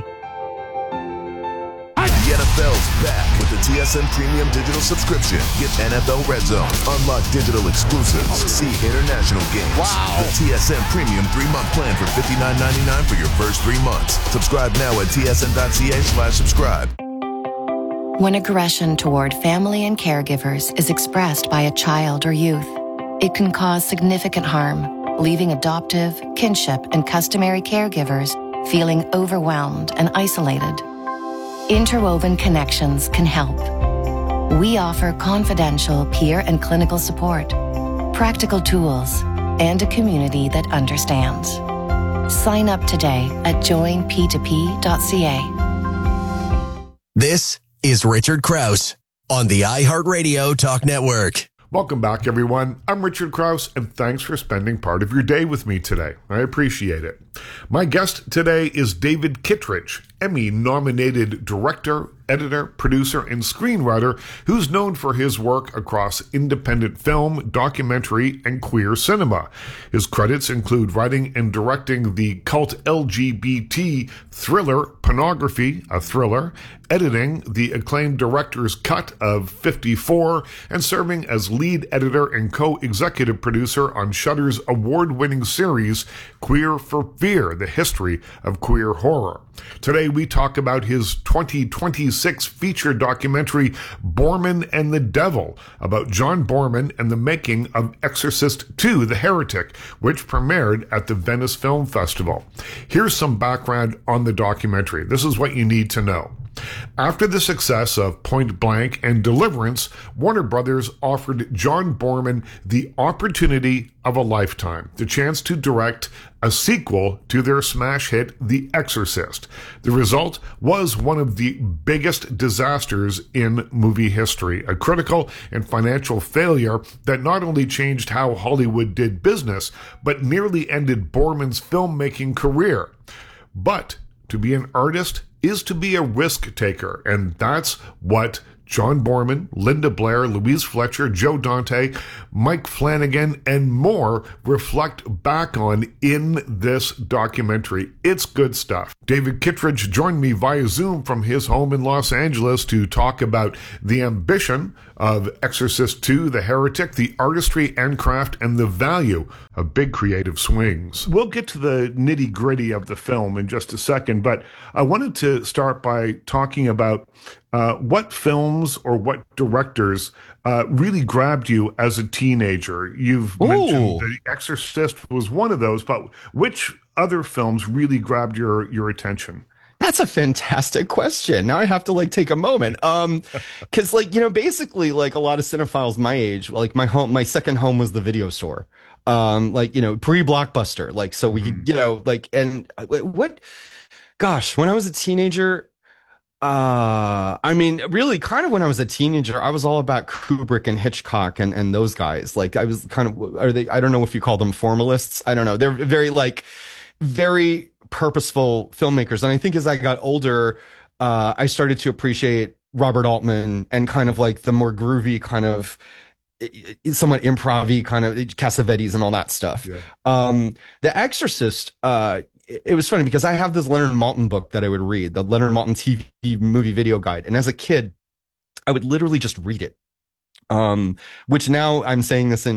The NFL's back with the TSN Premium Digital subscription. Get NFL Red Zone, unlock digital exclusives, see international games. Wow. The TSN Premium 3-month plan for $59.99 for your first 3 months. Subscribe now at tsn.ca/subscribe. When aggression toward family and caregivers is expressed by a child or youth, it can cause significant harm, leaving adoptive, kinship, and customary caregivers feeling overwhelmed and isolated. Interwoven Connections can help. We offer confidential peer and clinical support, practical tools, and a community that understands. Sign up today at joinp2p.ca. This is Richard Krause on the iHeartRadio Talk Network. Welcome back, everyone. I'm Richard Krause, and thanks for spending part of your day with me today. I appreciate it. My guest today is David Kittredge, Emmy-nominated director, editor, producer, and screenwriter who's known for his work across independent film, documentary, and queer cinema. His credits include writing and directing the cult LGBT thriller Pornography, a thriller, editing the acclaimed director's cut of 54, and serving as lead editor and co-executive producer on Shudder's award-winning series Queer for Fear, the history of queer horror. Today we talk about his 2026 feature documentary Boorman and the Devil, about John Boorman and the making of Exorcist II: The Heretic, which premiered at the Venice Film Festival. Here's some background on the documentary. This is what you need to know. After the success of Point Blank and Deliverance, Warner Brothers offered John Boorman the opportunity of a lifetime, the chance to direct a sequel to their smash hit, The Exorcist. The result was one of the biggest disasters in movie history, a critical and financial failure that not only changed how Hollywood did business, but nearly ended Boorman's filmmaking career. But to be an artist is to be a risk taker, and that's what John Boorman, Linda Blair, Louise Fletcher, Joe Dante, Mike Flanagan, and more reflect back on in this documentary. It's good stuff. David Kittredge joined me via Zoom from his home in Los Angeles to talk about the ambition of Exorcist II, The Heretic, the artistry and craft, and the value of big creative swings. We'll get to the nitty-gritty of the film in just a second, but I wanted to start by talking about what films or what directors really grabbed you as a teenager. You've mentioned The Exorcist was one of those, but which other films really grabbed your attention? That's a fantastic question. Now I have to take a moment. Cause basically a lot of cinephiles my age, my second home was the video store. Pre-Blockbuster. So we when I was a teenager, really kind of when I was a teenager, I was all about Kubrick and Hitchcock and those guys. I was kind of, I don't know if you call them formalists. I don't know. They're very purposeful filmmakers. And I think as I got older, I started to appreciate Robert Altman and kind of the more groovy kind of somewhat improv-y kind of Cassavetes and all that stuff. Yeah. The Exorcist, it was funny because I have this Leonard Maltin book that I would read, the Leonard Maltin TV movie video guide. And as a kid, I would literally just read it. Which now I'm saying this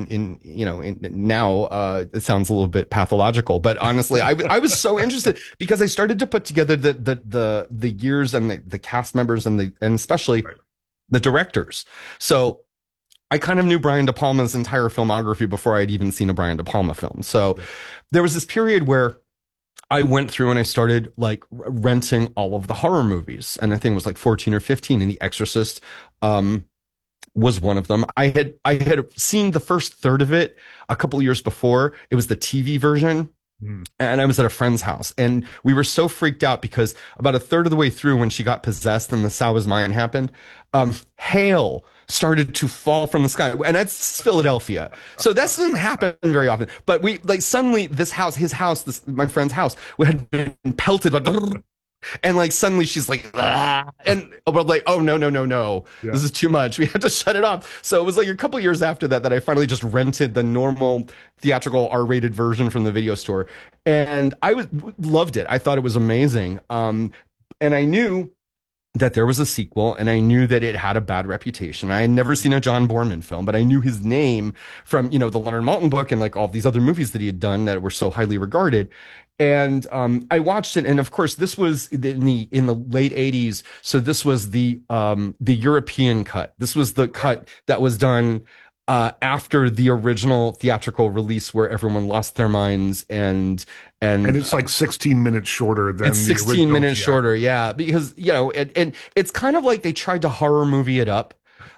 now, it sounds a little bit pathological, but honestly, I was so interested because I started to put together the years and the cast members and especially the directors. So I kind of knew Brian De Palma's entire filmography before I'd even seen a Brian De Palma film. So there was this period where I went through and I started renting all of the horror movies. And I think it was 14 or 15, and The Exorcist, was one of them. I had seen the first third of it a couple of years before. It was the TV version. And I was at a friend's house and we were so freaked out because about a third of the way through when she got possessed and the Sow is Mine happened, hail started to fall from the sky. And that's Philadelphia. So that doesn't happen very often. But we suddenly my friend's house, we had been pelted and suddenly she's and we're oh no. Yeah. This is too much. We had to shut it off. So it was a couple of years after that I finally just rented the normal theatrical R-rated version from the video store. And I loved it. I thought it was amazing. And I knew that there was a sequel and I knew that it had a bad reputation. I had never seen a John Boorman film, but I knew his name from, the Leonard Maltin book and all these other movies that he had done that were so highly regarded. And I watched it, and of course, this was in the late 80s. So this was the European cut. This was the cut that was done after the original theatrical release, where everyone lost their minds, and it's 16 minutes shorter than it's 16 minutes shorter, yeah, because and it's kind of they tried to horror movie it up.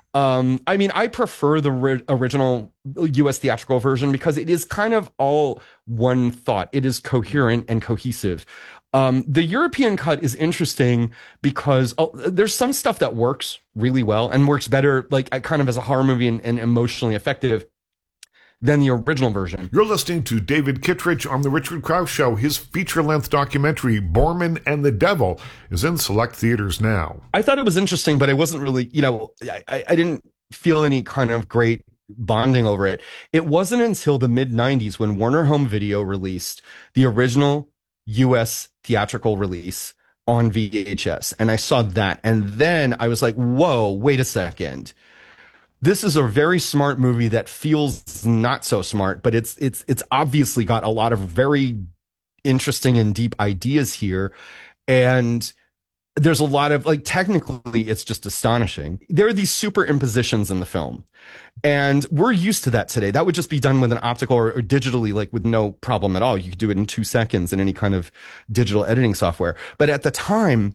I prefer the original US theatrical version because it is kind of all one thought. It is coherent and cohesive. The European cut is interesting because there's some stuff that works really well and works better, kind of as a horror movie and emotionally effective than the original version. You're listening to David Kittredge on The Richard Krause Show. His feature-length documentary, Boorman and the Devil, is in select theaters now. I thought it was interesting, but I wasn't really, I didn't feel any kind of great bonding over it. It wasn't until the mid-90s when Warner Home Video released the original US theatrical release on VHS. And I saw that. And then I was like, whoa, wait a second. This is a very smart movie that feels not so smart, but it's obviously got a lot of very interesting and deep ideas here. And there's a lot of technically it's just astonishing. There are these superimpositions in the film, and we're used to that today. That would just be done with an optical or digitally, with no problem at all. You could do it in 2 seconds in any kind of digital editing software. But at the time,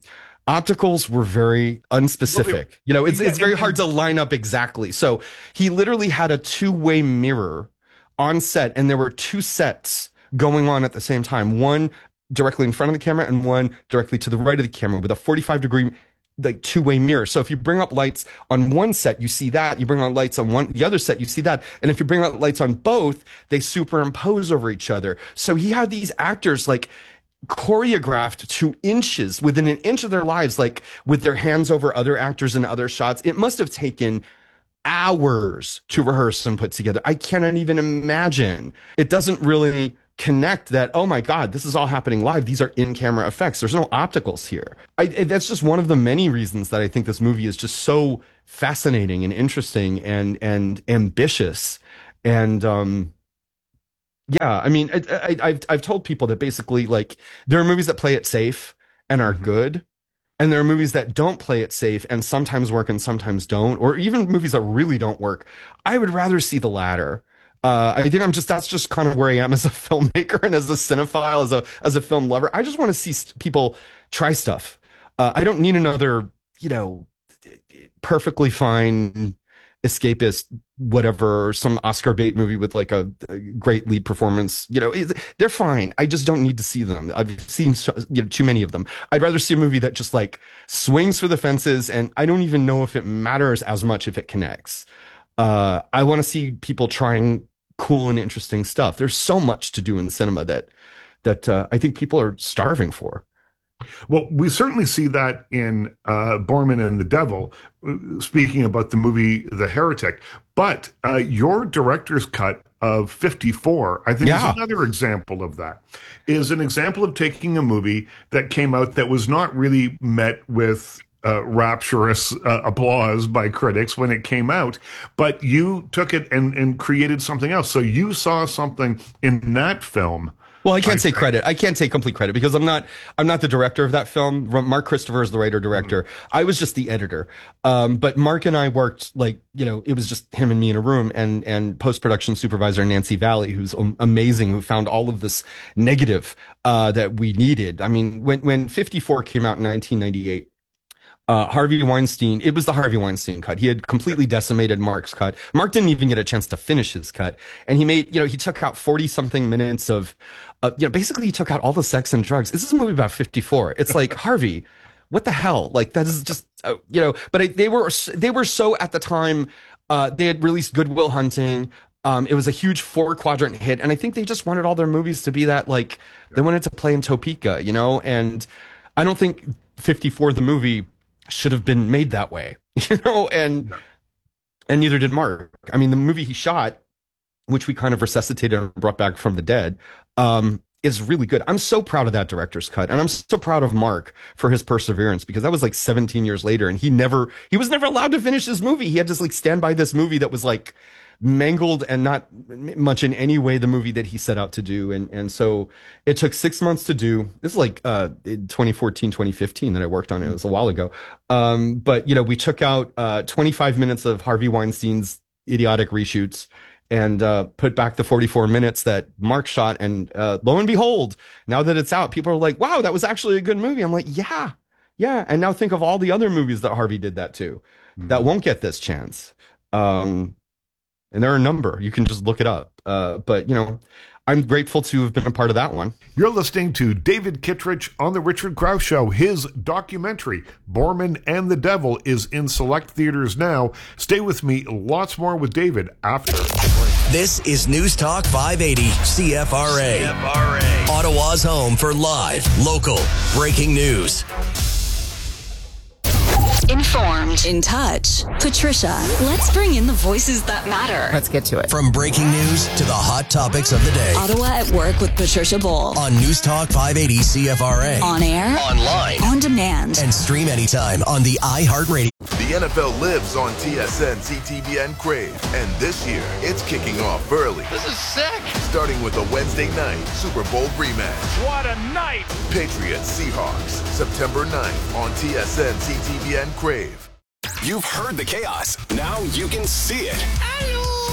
opticals were very unspecific. You know, it's very hard to line up exactly. So he literally had a two-way mirror on set, and there were two sets going on at the same time. One directly in front of the camera and one directly to the right of the camera with a 45-degree like two-way mirror. So if you bring up lights on one set, you see that. You bring on lights on the other set, you see that. And if you bring up lights on both, they superimpose over each other. So he had these actors like choreographed to inches within an inch of their lives, like with their hands over other actors in other shots. It must have taken hours to rehearse and put together. I cannot even imagine. It doesn't really connect that, oh my God, this is all happening live. These are in-camera effects. There's no opticals here. That's just one of the many reasons that I think this movie is just so fascinating and interesting and ambitious. And yeah, I mean, I've told people that basically, like, there are movies that play it safe and are good, and there are movies that don't play it safe and sometimes work and sometimes don't, or even movies that really don't work. I would rather see the latter. I think that's just kind of where I am as a filmmaker and as a cinephile, as a film lover. I just want to see people try stuff. I don't need another, you know, perfectly fine escapist, whatever, some Oscar bait movie with like a great lead performance. You know, they're fine. I just don't need to see them. I've seen too many of them. I'd rather see a movie that just like swings for the fences, and I don't even know if it matters as much if it connects. I want to see people trying cool and interesting stuff. There's so much to do in cinema that I think people are starving for. Well, we certainly see that in Boorman and the Devil, speaking about the movie The Heretic. But your director's cut of 54, I think, is another example of that. Is an example of taking a movie that came out that was not really met with rapturous applause by critics when it came out, but you took it and created something else. So you saw something in that film. Well, I can't say credit. I can't take complete credit because I'm not the director of that film. Mark Christopher is the writer-director. I was just the editor. But Mark and I worked, like, you know, it was just him and me in a room, and post-production supervisor Nancy Valley, who's amazing, who found all of this negative that we needed. I mean, when 54 came out in 1998, Harvey Weinstein, it was the Harvey Weinstein cut. He had completely decimated Mark's cut. Mark didn't even get a chance to finish his cut. And he made, you know, he took out 40 something minutes of, you know, basically he took out all the sex and drugs. This is a movie about 54. It's like, Harvey, what the hell? Like, that is just, you know, but they were so at the time, they had released Good Will Hunting. It was a huge 4-quadrant hit. And I think they just wanted all their movies to be that, like, they wanted to play in Topeka, you know, and I don't think 54, the movie, should have been made that way, you know, and neither did Mark. I mean, the movie he shot, which we kind of resuscitated and brought back from the dead, is really good. I'm so proud of that director's cut, and I'm so proud of Mark for his perseverance, because that was like 17 years later, and he was never allowed to finish his movie. He had to like stand by this movie that was like mangled and not much in any way the movie that he set out to do. And so it took 6 months to do. This is like 2014, 2015 that I worked on it. It was a while ago. But, you know, we took out 25 minutes of Harvey Weinstein's idiotic reshoots and put back the 44 minutes that Mark shot. And lo and behold, now that it's out, people are like, wow, that was actually a good movie. I'm like, yeah. And now think of all the other movies that Harvey did that to that won't get this chance. And there are a number. You can just look it up. But, you know, I'm grateful to have been a part of that one. You're listening to David Kittredge on The Richard Krause Show. His documentary, Boorman and the Devil, is in select theaters now. Stay with me. Lots more with David after. This is News Talk 580 CFRA. Ottawa's home for live, local, breaking news. Informed. In touch. Patricia, let's bring in the voices that matter. Let's get to it. From breaking news to the hot topics of the day. Ottawa at Work with Patricia Bowl. On News Talk 580 CFRA. On air. Online. On demand. And stream anytime on the iHeartRadio. The NFL lives on TSN, CTV, Crave. And this year, it's kicking off early. This is sick. Starting with a Wednesday night Super Bowl rematch. What a night. Patriots Seahawks, September 9th on TSN, CTV, Crave. You've heard the chaos. Now you can see it.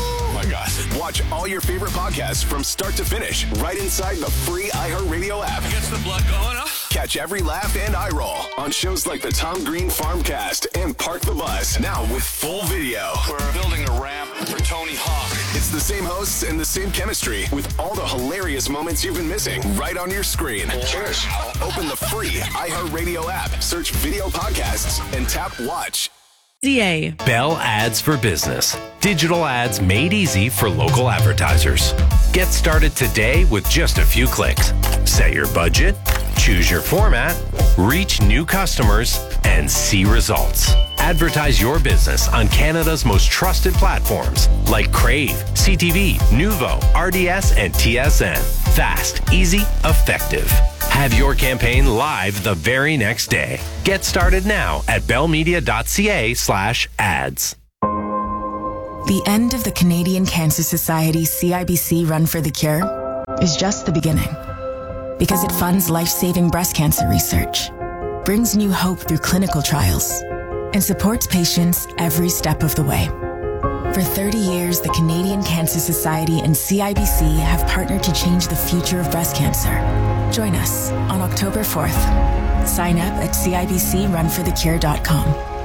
Among Us. Watch all your favorite podcasts from start to finish right inside the free iHeartRadio app. Gets the blood going, huh? Catch every laugh and eye roll on shows like the Tom Green Farmcast and Park the Bus, now with full video. We're building a ramp for Tony Hawk. It's the same hosts and the same chemistry with all the hilarious moments you've been missing right on your screen. Cheers. Open the free iHeartRadio app, search video podcasts, and tap watch. Bell Ads for Business. Digital ads made easy for local advertisers. Get started today with just a few clicks. Set your budget, choose your format, reach new customers, and see results. Advertise your business on Canada's most trusted platforms like Crave, CTV, Nuvo, RDS, and TSN. Fast, easy, effective. Have your campaign live the very next day. Get started now at bellmedia.ca/ads. The end of the Canadian Cancer Society CIBC Run for the Cure is just the beginning. Because it funds life-saving breast cancer research, brings new hope through clinical trials, and supports patients every step of the way. For 30 years, the Canadian Cancer Society and CIBC have partnered to change the future of breast cancer. Join us on October 4th. Sign up at CIBCRunforthecure.com.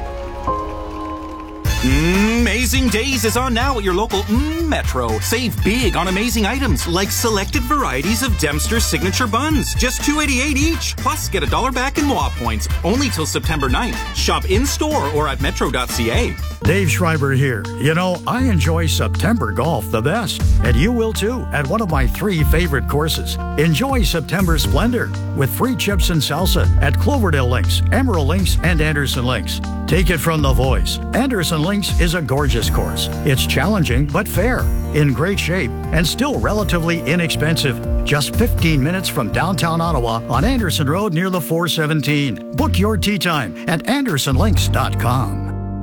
Amazing Days is on now at your local Metro. Save big on amazing items like selected varieties of Dempster's signature buns. Just $2.88 each. Plus, get $1 back in MOA points. Only till September 9th. Shop in-store or at metro.ca. Dave Schreiber here. You know, I enjoy September golf the best, and you will too at one of my 3 favorite courses. Enjoy September Splendor with free chips and salsa at Cloverdale Links, Emerald Links, and Anderson Links. Take it from the voice. Anderson Links is a gorgeous course. It's challenging but fair, in great shape, and still relatively inexpensive. Just 15 minutes from downtown Ottawa on Anderson Road near the 417. Book your tee time at andersonlinks.com.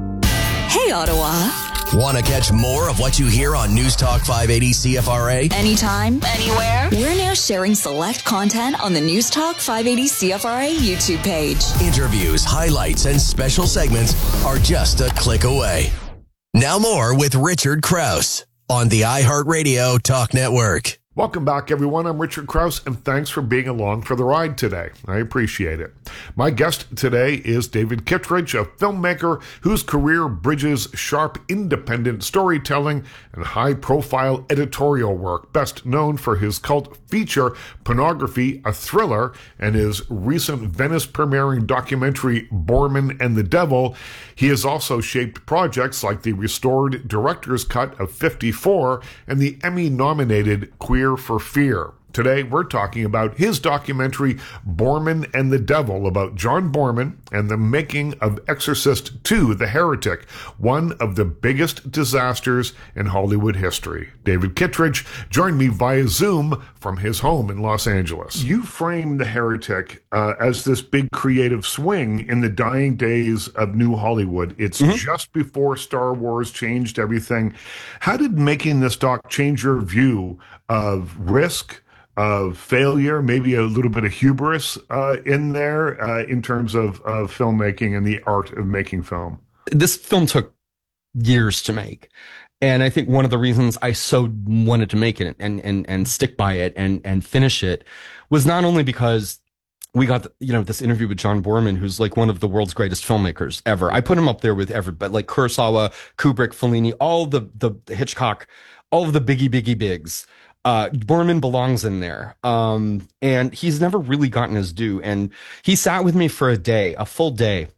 Hey, Ottawa. Want to catch more of what you hear on News Talk 580 CFRA? Anytime, anywhere. We're now sharing select content on the News Talk 580 CFRA YouTube page. Interviews, highlights, and special segments are just a click away. Now more with Richard Krause on the iHeartRadio Talk Network. Welcome back, everyone. I'm Richard Krause, and thanks for being along for the ride today. I appreciate it. My guest today is David Kittredge, a filmmaker whose career bridges sharp, independent storytelling and high-profile editorial work, best known for his cult feature, Pornography, a Thriller, and his recent Venice-premiering documentary, Borman and the Devil. He has also shaped projects like the restored director's cut of 54 and the Emmy-nominated Queer for Fear. Today, we're talking about his documentary, Borman and the Devil, about John Borman and the making of Exorcist II, The Heretic, one of the biggest disasters in Hollywood history. David Kittredge joined me via Zoom from his home in Los Angeles. You framed The Heretic as this big creative swing in the dying days of New Hollywood. It's just before Star Wars changed everything. How did making this doc change your view of risk, of failure, maybe a little bit of hubris in there in terms of filmmaking and the art of making film? This film took years to make. And I think one of the reasons I so wanted to make it and stick by it and finish it was not only because we got, this interview with John Borman, who's like one of the world's greatest filmmakers ever. I put him up there with everybody, like Kurosawa, Kubrick, Fellini, all the Hitchcock, all of the biggie bigs. Borman belongs in there. And he's never really gotten his due. And he sat with me for a full day.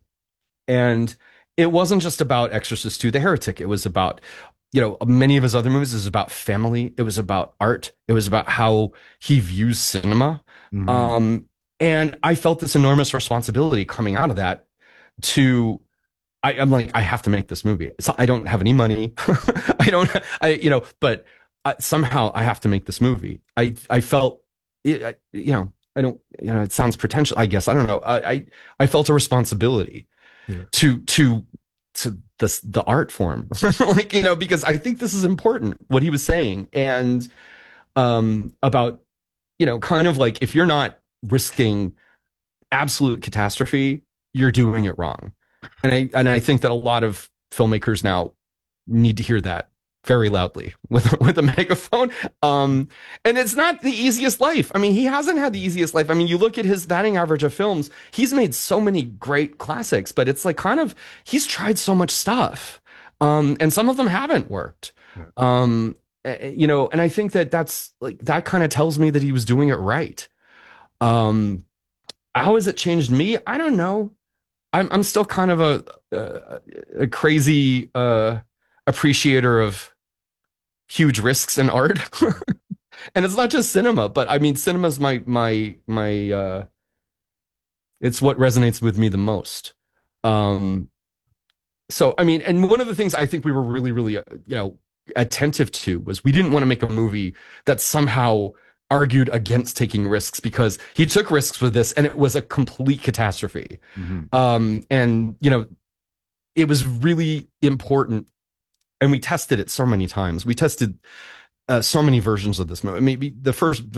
And it wasn't just about Exorcist II, The Heretic. It was about, many of his other movies. It was about family. It was about art. It was about how he views cinema. Mm-hmm. And I felt this enormous responsibility coming out of that I'm like, I have to make this movie. I don't have any money. But somehow I have to make this movie. I felt, I don't, it sounds pretentious, I guess. I don't know. I felt a responsibility to the art form, because I think this is important, what he was saying. And, about, kind of like, if you're not risking absolute catastrophe, you're doing it wrong. And I think that a lot of filmmakers now need to hear that very loudly with a megaphone. And it's not the easiest life. I mean, he hasn't had the easiest life. I mean, you look at his batting average of films, he's made so many great classics, but it's like kind of, he's tried so much stuff. And some of them haven't worked. You know, and I think that's like, that kind of tells me that he was doing it right. How has it changed me? I don't know. I'm still kind of a crazy appreciator of huge risks in art. And it's not just cinema, but I mean, cinema's my it's what resonates with me the most. So, I mean, and one of the things I think we were really, really, you know, attentive to was we didn't want to make a movie that somehow argued against taking risks, because he took risks with this and it was a complete catastrophe. And, you know, it was really important. And we tested it so many times. We tested so many versions of this movie. Maybe the first